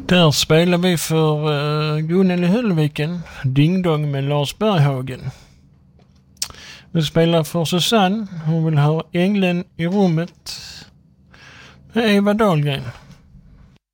Där spelar vi för Gunnel i Höllviken, Ding Dong med Lars Berghagen. Vi spelar för Susanne, hon vill ha Ängeln i rummet med Eva Dahlgren.